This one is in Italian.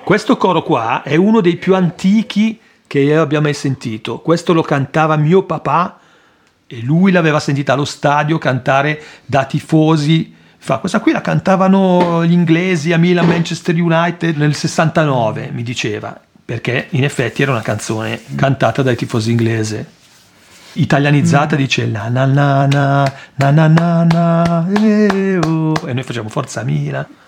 Questo coro qua è uno dei più antichi che io abbia mai sentito. Questo lo cantava mio papà e lui l'aveva sentita allo stadio cantare da tifosi. Questa qui la cantavano gli inglesi a Milan, Manchester United nel 69, mi diceva, perché in effetti era una canzone cantata dai tifosi inglesi. Italianizzata dice na na na na na na na na, oh. E noi facciamo Forza Milan.